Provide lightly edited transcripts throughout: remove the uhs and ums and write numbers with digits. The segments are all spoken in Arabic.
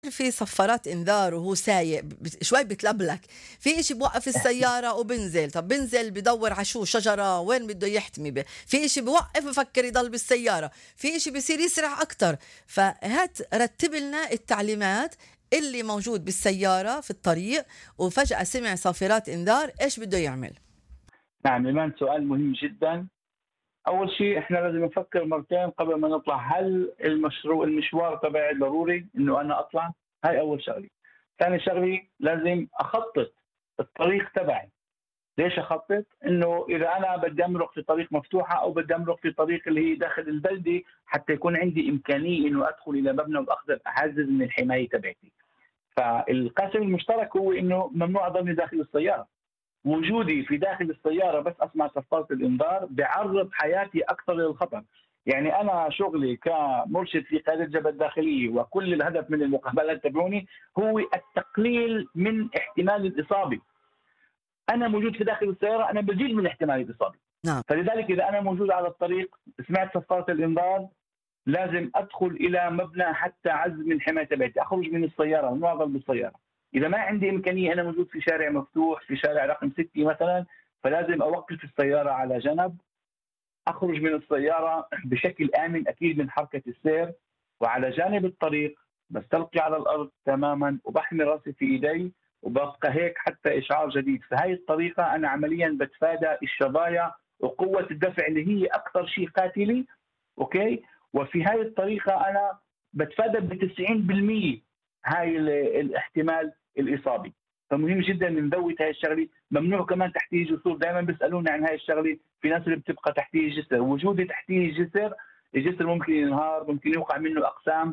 بتعرفي صفارات انذار وهو سايق شوي بتلبلك، في اشي بوقف السيارة وبنزل، طب بنزل بدور على شو شجرة وين بده يحتمي في اشي بوقف بفكر يضل بالسيارة، في اشي بصير يسرع اكتر. فهات رتب لنا التعليمات اللي موجود بالسيارة في الطريق، وفجأة سمع صافرات انذار، ايش بده يعمل؟ نعم إيمان، سؤال مهم جدا. أول شيء إحنا لازم نفكر مرتين قبل ما نطلع. هل المشوار تبعي ضروري إنه أنا أطلع؟ هاي أول شغلة. ثاني شغلة، لازم أخطط الطريق تبعي. ليش أخطط؟ إنه إذا أنا بدي أمرق في طريق مفتوحة أو بدي أمرق في طريق اللي هي داخل البلدة، حتى يكون عندي إمكانية إنه أدخل إلى مبنى وأخذ أعزز من الحماية تبعتي. فالقاسم المشترك هو إنه ممنوع أضلني داخل السيارة. وجودي في داخل السيارة بس أسمع صفارة الإنذار بعرض حياتي أكثر للخطر. يعني أنا شغلي كمرشد في قيادة الجبهة الداخلية وكل الهدف من المقابلات تبعوني هو التقليل من احتمال الإصابة. أنا موجود في داخل السيارة، أنا بزيد من احتمال الإصابة. نعم. فلذلك إذا أنا موجود على الطريق سمعت صفارة الإنذار، لازم ادخل الى مبنى حتى اعزز من حمايه بيتي، اخرج من السياره، ممنوع اضل بالسياره. اذا ما عندي امكانيه، انا موجود في شارع مفتوح، في شارع رقم 6 مثلا، فلازم اوقف السياره على جنب، اخرج من السياره بشكل امن اكيد من حركه السير، وعلى جانب الطريق بستلقي على الارض تماما وبحمي راسي في ايدي، وببقى هيك حتى اشعار جديد. في هاي الطريقه انا عمليا بتفادى الشظايا وقوه الدفع اللي هي اكثر شيء قاتلي. اوكي. وفي هاي الطريقه انا بتفادى ب 90% هاي الاحتمال الاصابي. فمهم جدا نذوت هاي الشغله. ممنوع كمان تحتيه جسور، دائما بيسالونا عن هاي الشغله. في ناس اللي بتبقى تحتيه جسر، وجودي تحتيه جسر، الجسر ممكن ينهار، ممكن يوقع منه اقسام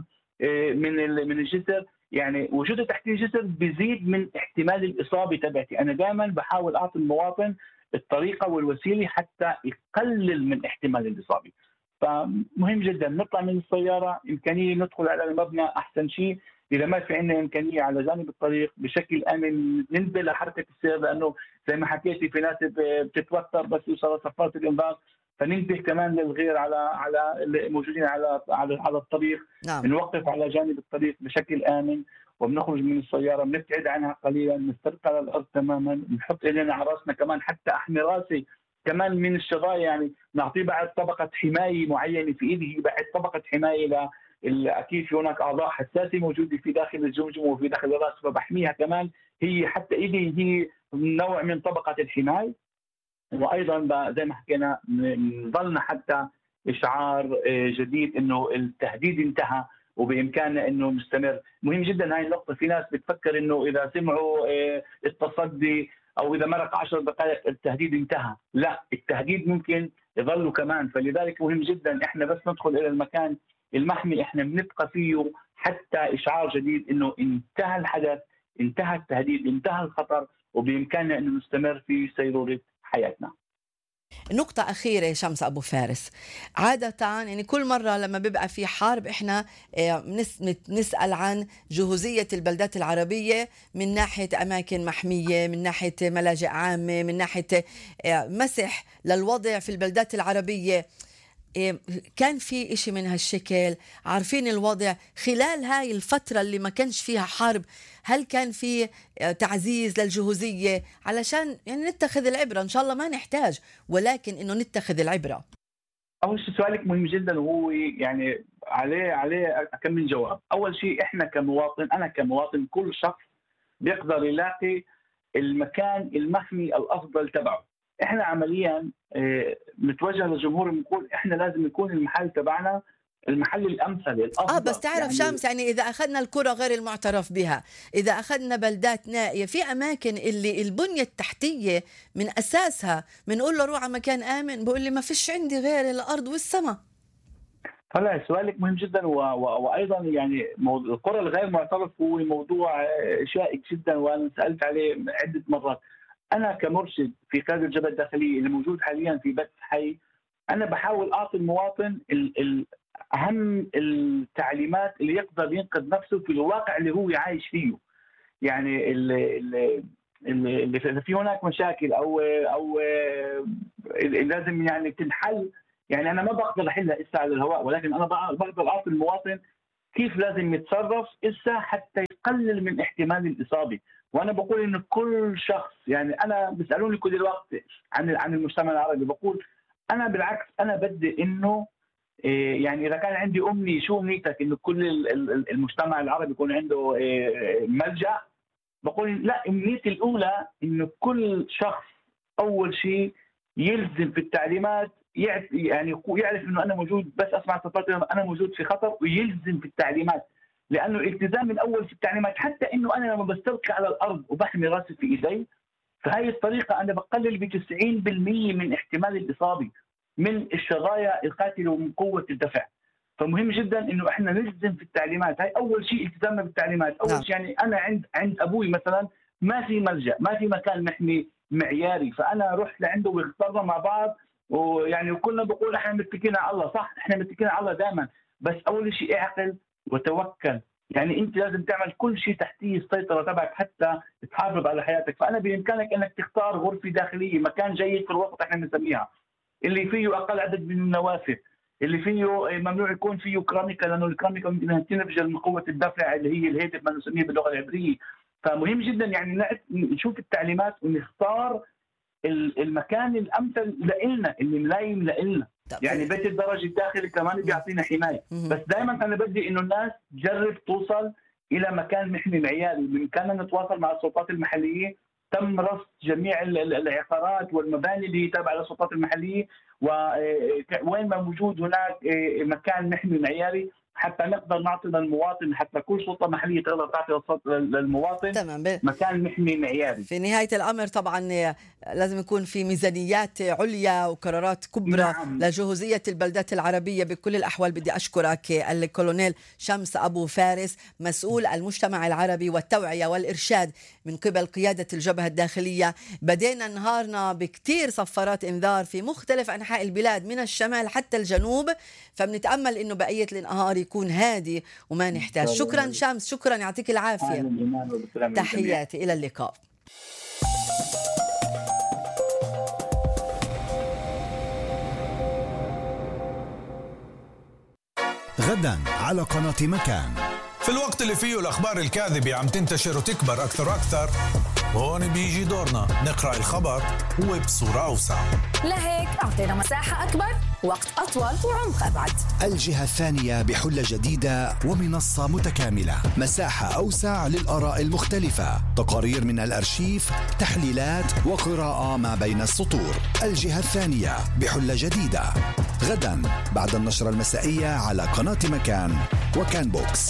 من الجسر. يعني وجودي تحتيه جسر بيزيد من احتمال الاصابه تبعتي. انا دائما بحاول اعطي المواطن الطريقه والوسيله حتى يقلل من احتمال الاصابه. فمهم جدا نطلع من السياره، امكانيه ندخل على المبنى احسن شيء. اذا ما في عندنا امكانيه على جانب الطريق بشكل امن ننتبه لحركه السير، لانه زي ما حكيتي في ناس بتتوتر بس يوصل صفاره الانذار. فننتبه كمان للغير على الموجودين على الطريق. نعم. نوقف على جانب الطريق بشكل امن، وبنخرج من السياره بنبتعد عنها قليلا، نستلقى على الارض تماما، بنحط ايدينا على راسنا كمان حتى احمي راسي كمان من الشظايا. يعني نعطيه بعد طبقه حمايه معينه في ايده، بعد طبقه حمايه اكيد في هناك اعضاء حساسه موجوده في داخل الجمجمه وفي داخل الراس، فبحميها كمان. هي حتى ايدي هي نوع من طبقه الحمايه. وايضا زي ما حكينا نضلنا حتى اشعار جديد انه التهديد انتهى وبامكاننا انه نستمر. مهم جدا هاي النقطه. في ناس بتفكر انه اذا سمعوا التصدي او اذا مرق 10 دقائق التهديد انتهى. لا، التهديد ممكن يظل كمان. فلذلك مهم جدا احنا بس ندخل الى المكان المحمي احنا بنبقى فيه حتى اشعار جديد انه انتهى الحدث، انتهى التهديد، انتهى الخطر، وبامكاننا انه نستمر في سيروره حياتنا. نقطة أخيرة شمس أبو فارس، عادة يعني كل مرة لما بيبقى في حرب إحنا نسأل عن جهوزية البلدات العربية من ناحية أماكن محمية، من ناحية ملاجئ عامة، من ناحية مسح للوضع في البلدات العربية. كان في إشي من هالشكل؟ عارفين الوضع خلال هاي الفترة اللي ما كانش فيها حرب؟ هل كان في تعزيز للجهوزية علشان يعني نتخذ العبرة؟ إن شاء الله ما نحتاج، ولكن إنه نتخذ العبرة. اول شيء سؤالك مهم جدا، وهو يعني عليه كم من جواب. اول شيء احنا كمواطن، انا كمواطن، كل شخص بيقدر يلاقي المكان المحمي الافضل تبعه. احنا عمليا نتوجه للجمهور بنقول احنا لازم يكون المحل تبعنا المحل الامثل بس الافضل. تعرف يعني شمس، يعني إذا أخذنا القرى غير المعترف بها، إذا أخذنا بلدات نائية، في أماكن اللي البنية التحتية من أساسها بنقول له روح على مكان آمن، بقول لي ما فيش عندي غير الأرض والسماء. طلع سؤالك مهم جدا. وايضا يعني القرى الغير معترف هو موضوع شائك جدا، وانا سالت عليه عده مرات. انا كمرشد في قياده الجبهه الداخليه اللي موجود حاليا في بث حي، انا بحاول اعطي المواطن اهم التعليمات اللي يقدر ينقذ نفسه في الواقع اللي هو عايش فيه. يعني اللي في هناك مشاكل او لازم يعني تنحل. يعني انا ما بقدر احلها اسا على الهواء، ولكن انا بقدر اعطي المواطن كيف لازم يتصرف اسا حتى بقلل من احتمال الاصابه. وانا بقول انه كل شخص، يعني انا بيسالوني كل الوقت عن المجتمع العربي، بقول انا بالعكس انا بدي انه يعني اذا كان عندي امنيه، شو امنيتك؟ انه كل المجتمع العربي يكون عنده ملجا. بقول لا، امنيتي الاولى انه كل شخص اول شيء يلزم في التعليمات، يعني يعرف انه انا موجود، بس اسمع صفات انا موجود في خطر، ويلزم في التعليمات. لانه الالتزام الاول في التعليمات، حتى انه انا لما بستلقي على الارض وبحمي راسي في ايدي، فهي الطريقه انا بقلل ب 90% من احتمال الاصابه من الشظايا القاتله ومن قوه الدفع. فمهم جدا انه احنا نلزم في التعليمات. هاي اول شيء، التزامنا بالتعليمات. اول شيء يعني انا عند ابوي مثلا ما في ملجا، ما في مكان محمي معياري، فانا رحت لعنده واخترنا مع بعض، ويعني وكلنا بقول احنا متكلين على الله. صح، احنا متكلين على الله دائما، بس اول شيء اعقل وتوكل. يعني انت لازم تعمل كل شيء تحتيه السيطره تبعك حتى تحافظ على حياتك. فانا بامكانك انك تختار غرفه داخليه، مكان جيد في الوسط احنا بنسميها، اللي فيه اقل عدد من النوافذ، اللي فيه ممنوع يكون فيه كراميكا، لانه الكراميكا ممكن تنفجر من قوه الدفع اللي هي الهيدف ما نسميه باللغه العبريه. فمهم جدا يعني نشوف التعليمات ونختار المكان الامثل لنا، اللي ملايم لنا. يعني بيت الدرج الداخلي كمان بيعطينا حمايه، بس دائما انا بدي انه الناس تجرب توصل الى مكان محمي معياري. بامكاننا نتواصل مع السلطات المحليه، تم رصد جميع العقارات والمباني اللي تابعه للسلطات المحليه، وين ما موجود هناك مكان محمي معياري حتى نقدر نعطي للمواطن، حتى كل سلطه محليه تقدر تعطي للمواطن مكان محمي معياري. في نهايه الامر طبعا لازم يكون في ميزانيات عليا وقرارات كبرى. نعم. لجهوزيه البلدات العربيه. بكل الاحوال بدي اشكرك الكولونيل شمس ابو فارس، مسؤول المجتمع العربي والتوعيه والارشاد من قبل قياده الجبهه الداخليه. بدينا نهارنا بكثير صفارات انذار في مختلف انحاء البلاد من الشمال حتى الجنوب، فبنتامل انه بقيه النهار يكون هادي وما نحتاج. شكرا شمس، شكرا، يعطيك العافيه. تحياتي، الى اللقاء. غدا على قناة مكان، في الوقت اللي فيه الأخبار الكاذبة عم تنتشر وتكبر أكثر وأكثر، هون بيجي دورنا نقرأ الخبر وبصورة أوسع. لهيك أعطينا مساحة أكبر، وقت أطول وعمق أبعد. الجهة الثانية بحلة جديدة ومنصة متكاملة، مساحة أوسع للآراء المختلفة، تقارير من الأرشيف، تحليلات وقراءة ما بين السطور. الجهة الثانية بحلة جديدة، غدا بعد النشرة المسائية على قناة مكان وكان بوكس.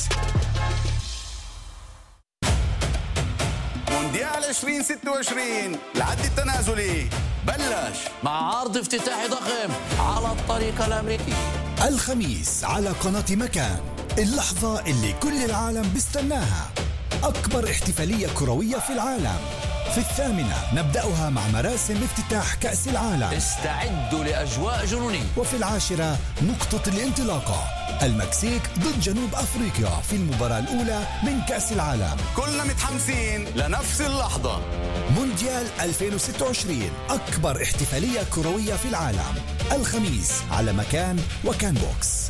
مونديال 2026 العد التنازلي بلش مع عرض افتتاحي ضخم على الطريقة الأمريكية الخميس على قناة مكان. اللحظة اللي كل العالم بيستناها، أكبر احتفالية كروية في العالم. في 8 نبدأها مع مراسم افتتاح كأس العالم، استعدوا لأجواء جنونية. وفي 10 نقطة الانطلاقة، المكسيك ضد جنوب أفريقيا في المباراة الأولى من كأس العالم. كلنا متحمسين لنفس اللحظة. مونديال 2026 أكبر احتفالية كروية في العالم، الخميس على مكان وكان بوكس.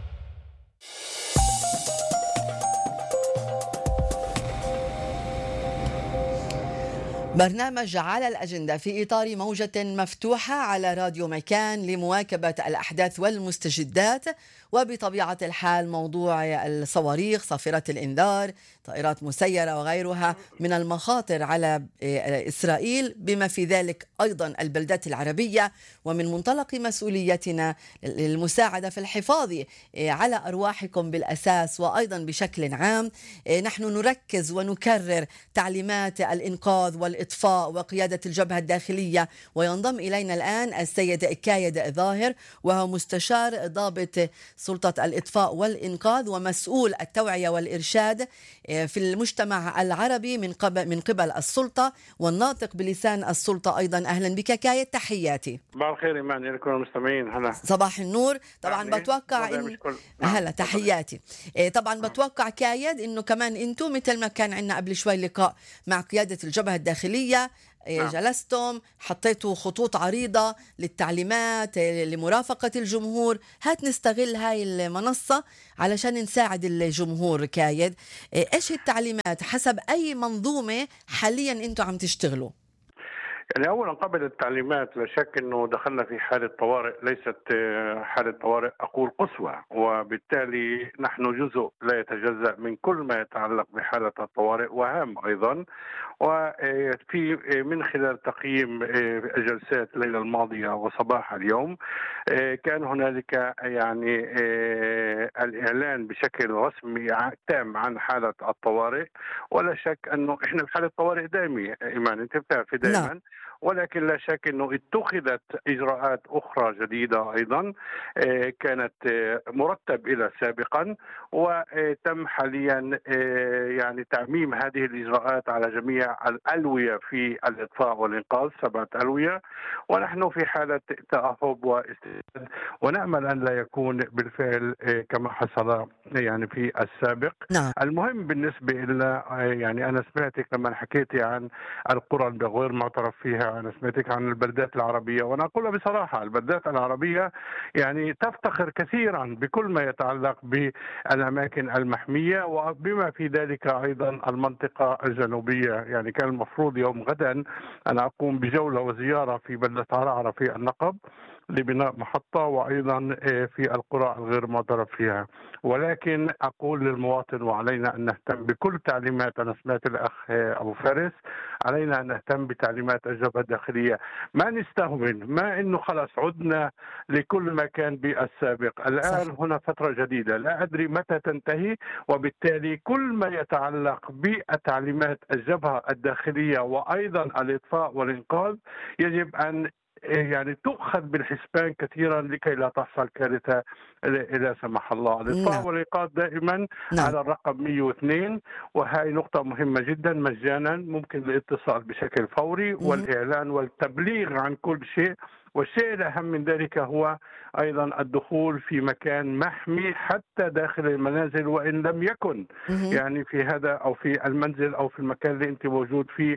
برنامج على الأجندة في إطار موجة مفتوحة على راديو مكان لمواكبة الأحداث والمستجدات، وبطبيعة الحال موضوع الصواريخ، صافرات الإنذار، طائرات مسيرة وغيرها من المخاطر على إسرائيل، بما في ذلك أيضا البلدات العربية، ومن منطلق مسؤوليتنا المساعدة في الحفاظ على أرواحكم بالأساس وأيضا بشكل عام. نحن نركز ونكرر تعليمات الإنقاذ والإطفاء وقيادة الجبهة الداخلية. وينضم إلينا الآن السيد كايد ظاهر، وهو مستشار ضابط سلطة الإطفاء والإنقاذ ومسؤول التوعية والإرشاد في المجتمع العربي من قبل السلطة، والناطق بلسان السلطة أيضا. أهلا بك كايد، تحياتي. صباح الخير إيمان لكل المستمعين. هلا صباح النور. طبعا بتوقع إن هلا تحياتي. طبعا بتوقع كايد إنه كمان أنتم مثل ما كان عندنا قبل شوي لقاء مع قيادة الجبهة الداخلية، نعم. جلستم حطيتوا خطوط عريضة للتعليمات لمرافقة الجمهور. هات نستغل هاي المنصة علشان نساعد الجمهور. كايد، إيش التعليمات حسب أي منظومة حاليا أنتوا عم تشتغلوا؟ يعني أولا قبل التعليمات لا شك أنه دخلنا في حالة طوارئ، ليست حالة طوارئ أقول قصوى، وبالتالي نحن جزء لا يتجزأ من كل ما يتعلق بحالة الطوارئ وهام أيضا. وفي من خلال تقييم جلسات الليلة الماضية وصباح اليوم كان هنالك يعني الإعلان بشكل رسمي تام عن حالة الطوارئ. ولا شك أنه إحنا بحالة طوارئ دائمة إيمان، أنت بتعرفي دائما، ولكن لا شك أنه اتخذت إجراءات أخرى جديدة أيضا كانت مرتب إلى سابقا، وتم حاليا يعني تعميم هذه الإجراءات على جميع الألوية في الإطفاء والإنقاذ، 7 ألوية، ونحن في حالة تأهب واستعداد، ونأمل أن لا يكون بالفعل كما حصل يعني في السابق. نعم. المهم بالنسبة إلى يعني أنا سمعتك لما حكيتي عن القرى الغير معترف فيها، أنا سمعتك عن البلدات العربية، وأنا أقولها بصراحة البلدات العربية يعني تفتخر كثيرا بكل ما يتعلق بالأماكن المحمية، وبما في ذلك أيضا المنطقة الجنوبية. يعني كان المفروض يوم غدا أنا أقوم بجولة وزيارة في بلدة عرعرة في النقب لبناء محطة، وأيضا في القرى الغير معترف فيها، ولكن أقول للمواطن وعلينا أن نهتم بكل تعليمات. أنا سمعت الأخ أبو فارس، علينا أن نهتم بتعليمات الجبهة الداخلية، ما نستهون، ما إنه خلاص عدنا لكل ما كان بالسابق. الآن صح. هنا فترة جديدة لا أدري متى تنتهي، وبالتالي كل ما يتعلق بتعليمات الجبهة الداخلية وأيضا الإطفاء والإنقاذ يجب أن يعني تؤخذ بالحسبان كثيرا لكي لا تحصل كارثة لا سمح الله. الإطفاء والإنقاذ دائما على الرقم 102، وهي نقطة مهمة جدا، مجانا ممكن الاتصال بشكل فوري والإعلان والتبليغ عن كل شيء. والشيء الأهم من ذلك هو أيضا الدخول في مكان محمي حتى داخل المنازل، وإن لم يكن يعني في هذا أو في المنزل أو في المكان اللي أنت موجود فيه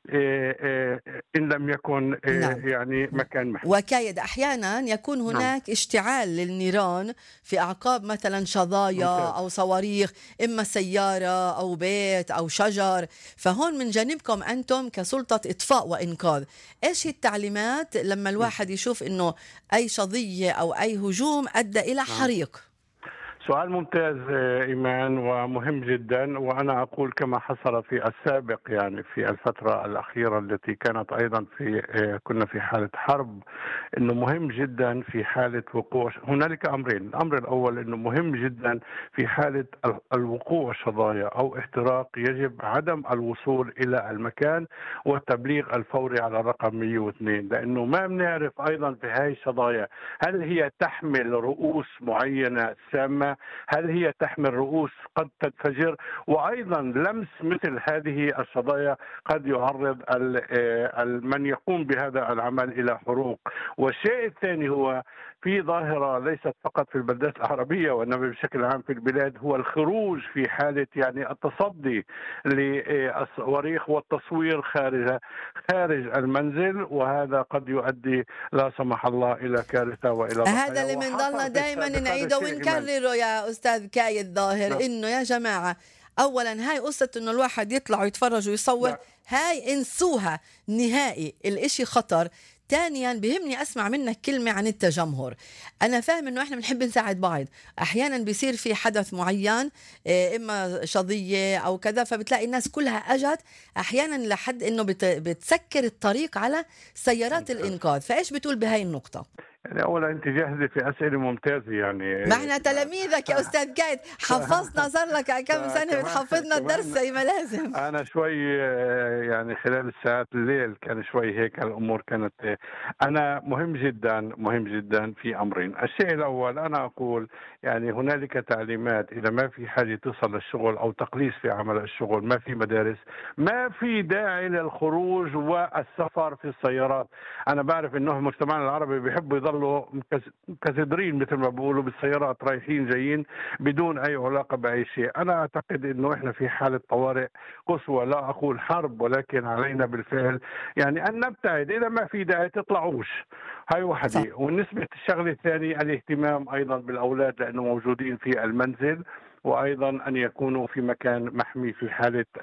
إن لم يكن يعني مكان محمي. وكايد أحيانا يكون هناك اشتعال للنيران في أعقاب مثلا شظايا أو صواريخ، إما سيارة أو بيت أو شجر، فهون من جانبكم أنتم كسلطة إطفاء وإنقاذ إيش التعليمات لما الواحد يشوف إنه أي شظية أو أي هجوم أدى إلى حريق؟ سؤال ممتاز إيمان ومهم جدا، وأنا أقول كما حصل في السابق يعني في الفترة الأخيرة التي كانت أيضا كنا في حالة حرب، إنه مهم جدا في حالة وقوع هنالك أمرين. الأمر الأول إنه مهم جدا في حالة الوقوع شظايا أو احتراق يجب عدم الوصول إلى المكان والتبليغ الفوري على الرقم 102، لأنه ما بنعرف أيضا في هاي الشظايا هل هي تحمل رؤوس معينة سامة، هل هي تحمل رؤوس قد تنفجر، وأيضا لمس مثل هذه الشظايا قد يعرض من يقوم بهذا العمل إلى حروق. والشيء الثاني هو في ظاهرة ليست فقط في البلدات العربية وإنما بشكل عام في البلاد، هو الخروج في حالة يعني التصدي للصواريخ والتصوير خارج المنزل، وهذا قد يؤدي لا سمح الله إلى كارثة وإلى ضحايا. هذا اللي بنضلنا دائما نعيده ونكرره يا أستاذ كايد ظاهر، إنه يا جماعة أولا هاي قصة إنه الواحد يطلع ويتفرج ويصور هاي انسوها نهائي، الاشي خطر. ثانيا بهمني أسمع منك كلمة عن التجمهر. أنا فاهم إنه إحنا بنحب نساعد بعض، أحيانا بيصير في حدث معين إما شظية أو كذا، فبتلاقي الناس كلها أجت أحيانا لحد إنه بتسكر الطريق على سيارات الإنقاذ. فإيش بتقول بهاي النقطة؟ يعني أولا أنت جاهزة في أسئلة ممتازة، يعني ما احنا تلاميذك يا أستاذ كايد، حفظنا صار لك كم سنة بتحفظنا الدرس زي ما لازم. أنا شوي يعني خلال الساعات الليل كان شوي هيك الأمور كانت. أنا مهم جدا في أمرين. الشيء الأول أنا أقول يعني هنالك تعليمات إذا ما في حاجة تصل للشغل أو تقليص في عمل الشغل، ما في مدارس، ما في داعي للخروج والسفر في السيارات. أنا بعرف إنه مجتمعنا العربي بيحبوا يضل بيضلوا مكسدرين مثل ما بيقولوا بالسيارات رايحين جايين بدون أي علاقة بأي شيء. أنا أعتقد إنه إحنا في حالة طوارئ قصوى، لا أقول حرب، ولكن علينا بالفعل يعني أن نبتعد. إذا ما في داعي تطلعوش، هاي وحدة. والنسبة الشغلة الثانية الاهتمام أيضا بالأولاد لأنه موجودين في المنزل، وأيضا أن يكونوا في مكان محمي في حالة